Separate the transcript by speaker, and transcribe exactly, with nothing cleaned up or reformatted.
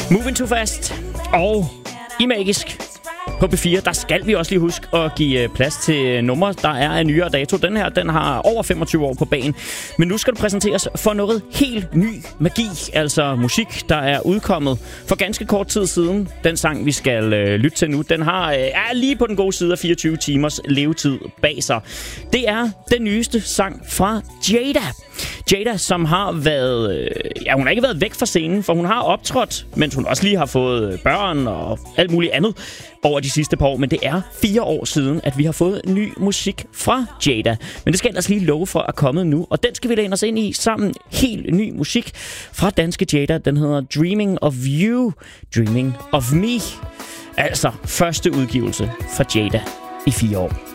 Speaker 1: Moving Too Fast og Imagisk. På B fire, der skal vi også lige huske at give plads til numre, der er af nyere dato. Den her, den har over femogtyve år på bagen. Men nu skal du præsenteres for noget helt ny magi. Altså musik, der er udkommet for ganske kort tid siden. Den sang, vi skal øh, lytte til nu, den har, øh, er lige på den gode side af fireogtyve timers levetid bag sig. Det er den nyeste sang fra Jada. Jada, som har været... Øh, ja, hun har ikke været væk fra scenen, for hun har optrådt, mens hun også lige har fået børn og alt muligt andet over de sidste par år. Men det er fire år siden, at vi har fået ny musik fra Jada. Men det skal ellers lige love for at komme nu. Og den skal vi læne os ind i sammen. Helt ny musik fra danske Jada. Den hedder Dreaming of You, Dreaming of Me. Altså første udgivelse fra Jada i fire år.